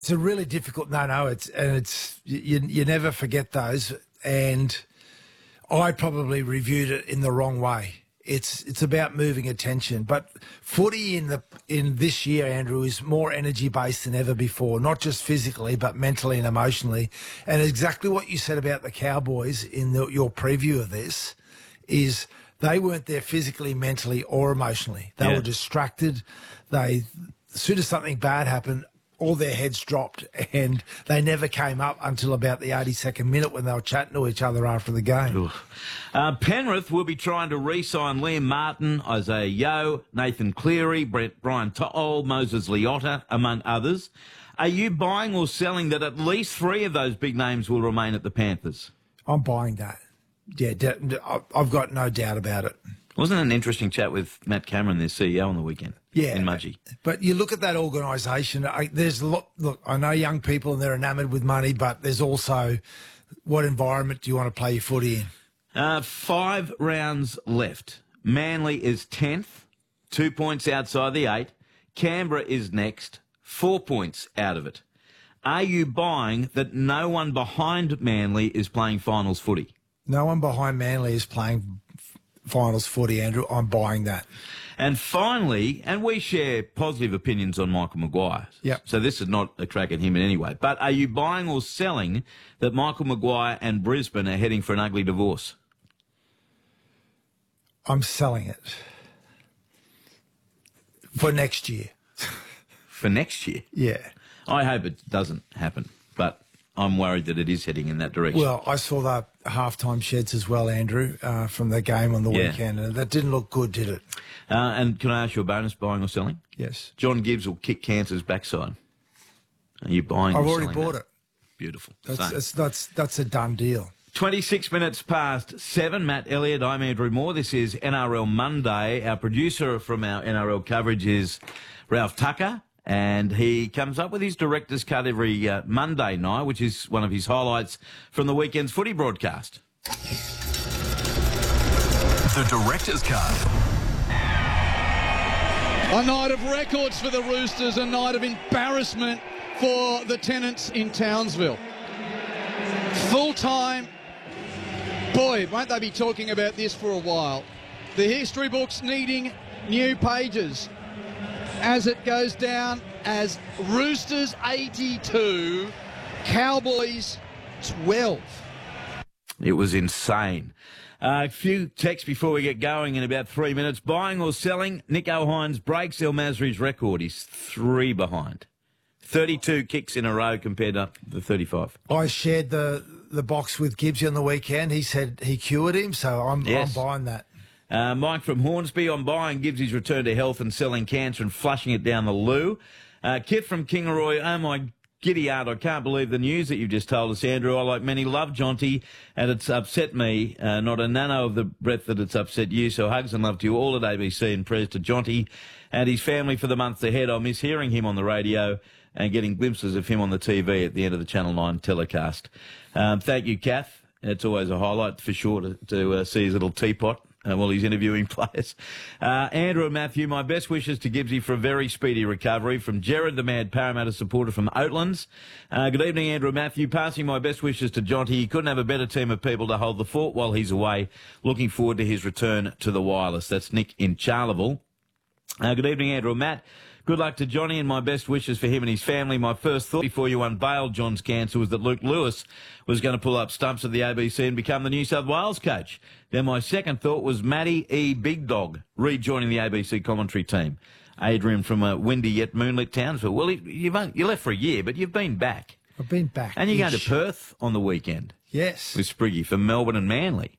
It's a really difficult. No, it's you never forget those, and I probably reviewed it in the wrong way. It's about moving attention, but footy in this year, Andrew, is more energy based than ever before. Not just physically, but mentally and emotionally. And exactly what you said about the Cowboys in your preview of this is they weren't there physically, mentally, or emotionally. They were distracted. As soon as something bad happened, all their heads dropped, and they never came up until about the 82nd minute when they were chatting to each other after the game. Penrith will be trying to re-sign Liam Martin, Isaiah Yeo, Nathan Cleary, Brian To'o, Moses Leota, among others. Are you buying or selling that at least three of those big names will remain at the Panthers? I'm buying that. Yeah, I've got no doubt about it. Wasn't it an interesting chat with Matt Cameron, their CEO, on the weekend? Yeah, in Mudgee. But you look at that organisation. There's a lot. Look, I know young people and they're enamoured with money, but there's also what environment do you want to play your footy in? 5 rounds left. Manly is 10th, 2 points outside the 8. Canberra is next, 4 points out of it. Are you buying that no one behind Manly is playing finals footy? No one behind Manly is playing finals footy, Andrew. I'm buying that. And finally, and we share positive opinions on Michael Maguire. Yep. So this is not a crack at him in any way. But are you buying or selling that Michael Maguire and Brisbane are heading for an ugly divorce? I'm selling it. For next year. For next year? Yeah. I hope it doesn't happen, but I'm worried that it is heading in that direction. Well, I saw the halftime sheds as well, Andrew, from the game on the weekend, and that didn't look good, did it? And can I ask you a bonus, buying or selling? Yes. John Gibbs will kick cancer's backside. Are you buying or I've selling already bought it. Beautiful. That's a done deal. 26 minutes past 7. Matt Elliott, I'm Andrew Moore. This is NRL Monday. Our producer from our NRL coverage is Ralph Tucker, and he comes up with his director's cut every Monday night, which is one of his highlights from the weekend's footy broadcast. The director's cut. A night of records for the Roosters, a night of embarrassment for the Tenants in Townsville. Full time. Boy, won't they be talking about this for a while. The history books needing new pages as it goes down as Roosters 82, Cowboys 12. It was insane. A few texts before we get going in about 3 minutes. Buying or selling, Nico Hines breaks El Masri's record. He's 3 behind. 32 kicks in a row compared to the 35. I shared the box with Gibbsy on the weekend. He said he cured him, so I'm buying that. Mike from Hornsby, I'm buying Gibbsy's return to health and selling cancer and flushing it down the loo. Kit from Kingaroy, oh my giddy aunt, I can't believe the news that you've just told us, Andrew. I, like many, love Jonty, and it's upset me, not a nano of the breath that it's upset you. So hugs and love to you all at ABC, and prayers to Jonty and his family for the months ahead. I miss hearing him on the radio and getting glimpses of him on the TV at the end of the Channel 9 telecast. Thank you, Kath. It's always a highlight for sure to see his little teapot while he's interviewing players. Andrew and Matthew, my best wishes to Gibbsy for a very speedy recovery. From Jared, the mad Parramatta supporter from Oatlands. Good evening, Andrew and Matthew. Passing my best wishes to Jonty. He couldn't have a better team of people to hold the fort while he's away. Looking forward to his return to the wireless. That's Nick in Charleville. Good evening, Andrew and Matt. Good luck to Johnny and my best wishes for him and his family. My first thought before you unveiled John's cancer was that Luke Lewis was going to pull up stumps at the ABC and become the New South Wales coach. Then my second thought was Matty E. Big Dog rejoining the ABC commentary team. Adrian from a windy yet moonlit Townsville. Well, you left for a year, but you've been back. I've been back. And you're going to Perth on the weekend. Yes. With Spriggy for Melbourne and Manly.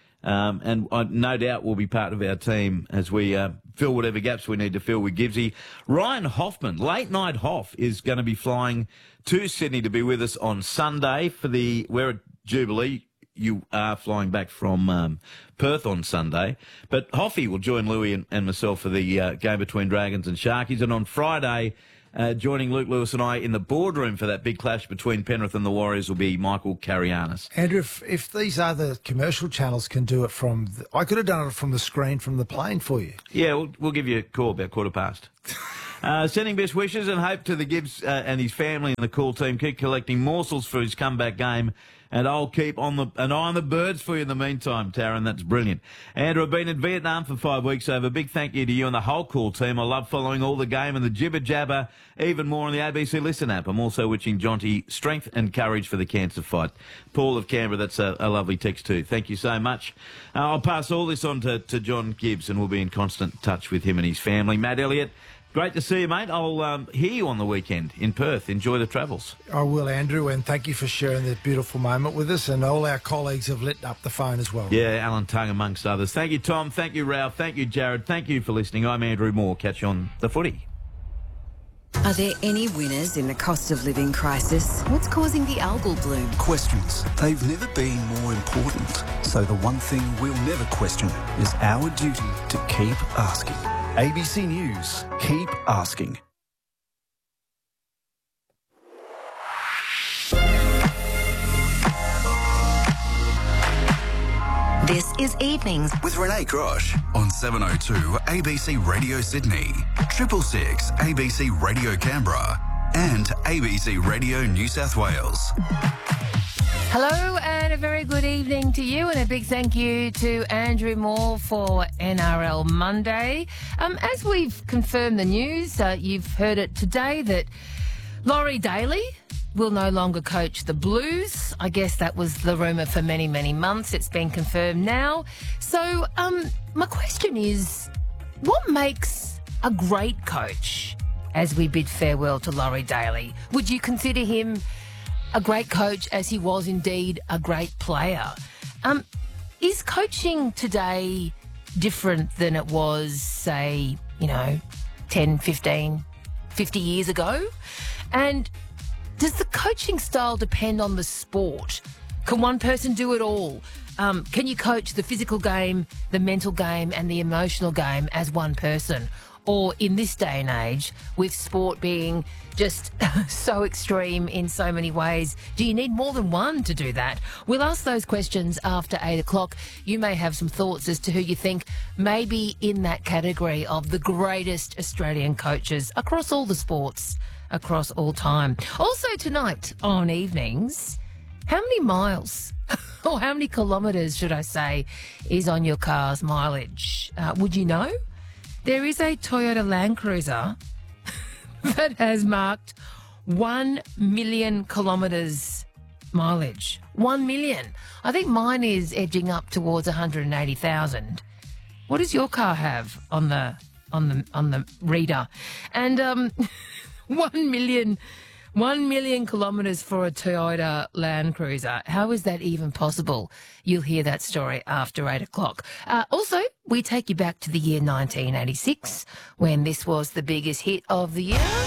And I no doubt will be part of our team as we fill whatever gaps we need to fill with Gibbsy. Ryan Hoffman, Late Night Hoff, is going to be flying to Sydney to be with us on Sunday for we're at Jubilee. You are flying back from Perth on Sunday. But Hoffy will join Louis and myself for the game between Dragons and Sharkies. And on Friday, joining Luke Lewis and I in the boardroom for that big clash between Penrith and the Warriors will be Michael Carianis. Andrew, if these other commercial channels can do it I could have done it from the screen from the plane for you. Yeah, we'll give you a call about 15:15. Sending best wishes and hope to the Gibbs and his family and the Call team. Keep collecting morsels for his comeback game, and I'll keep an eye on the birds for you in the meantime, Taryn. That's brilliant. Andrew, I've been in Vietnam for 5 weeks over. Big thank you to you and the whole Call team. I love following all the game and the jibber-jabber, even more on the ABC Listen app. I'm also wishing Jonty strength and courage for the cancer fight. Paul of Canberra, that's a lovely text too. Thank you so much. I'll pass all this on to John Gibbs, and we'll be in constant touch with him and his family. Matt Elliott, great to see you, mate. I'll hear you on the weekend in Perth. Enjoy the travels. I will, Andrew, and thank you for sharing that beautiful moment with us, and all our colleagues have lit up the phone as well. Yeah, Alan Tung amongst others. Thank you, Tom. Thank you, Ralph. Thank you, Jared. Thank you for listening. I'm Andrew Moore. Catch you on the footy. Are there any winners in the cost of living crisis? What's causing the algal bloom? Questions. They've never been more important. So the one thing we'll never question is our duty to keep asking. ABC News. Keep asking. This is Evenings With Renee Grosh on 702 ABC Radio Sydney, 666 ABC Radio Canberra, and ABC Radio New South Wales. Hello and a very good evening to you, and a big thank you to Andrew Moore for NRL Monday. As we've confirmed the news, you've heard it today that Laurie Daly will no longer coach the Blues. I guess that was the rumour for many, many months. It's been confirmed now. So my question is, what makes a great coach as we bid farewell to Laurie Daly? Would you consider him a great coach as he was indeed a great player? Is coaching today different than it was, say, 10, 15, 50 years ago? And does the coaching style depend on the sport? Can one person do it all? Can you coach the physical game, the mental game, and the emotional game as one person? Or in this day and age, with sport being just so extreme in so many ways, do you need more than one to do that? We'll ask those questions after 8 o'clock. You may have some thoughts as to who you think may be in that category of the greatest Australian coaches across all the sports, across all time. Also tonight on Evenings, how many miles or how many kilometres, should I say, is on your car's mileage? Would you know? There is a Toyota Land Cruiser that has marked 1 million kilometres mileage. 1 million. I think mine is edging up towards 180,000. What does your car have on the reader? And 1 million kilometres for a Toyota Land Cruiser. How is that even possible? You'll hear that story after 8 o'clock. Also, we take you back to the year 1986, when this was the biggest hit of the year.